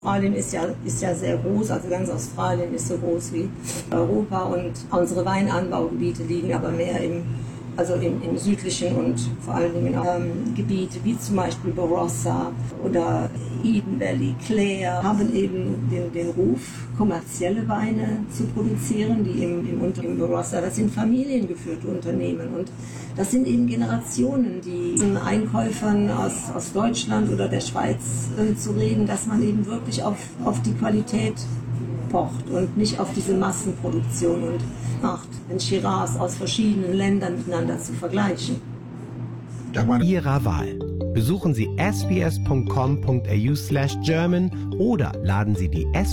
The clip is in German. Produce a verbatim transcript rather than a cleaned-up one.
Australien ist ja, ist ja sehr groß, also ganz Australien ist so groß wie Europa und unsere Weinanbaugebiete liegen aber mehr im, also im, im südlichen und vor allen Dingen ähm, Gebiete wie zum Beispiel Barossa oder Eden Valley, Clare, haben eben den, den Ruf, kommerzielle Weine zu produzieren, die im, im, im Barossa, das sind familiengeführte Unternehmen und das sind eben Generationen, die Einkäufern aus, aus Deutschland oder der Schweiz äh, zu reden, dass man eben wirklich auf, auf die Qualität pocht und nicht auf diese Massenproduktion und macht, ein Shiraz aus verschiedenen Ländern miteinander zu vergleichen. Ihrer Wahl. Besuchen Sie s b s punkt com punkt a u slash german oder laden Sie die S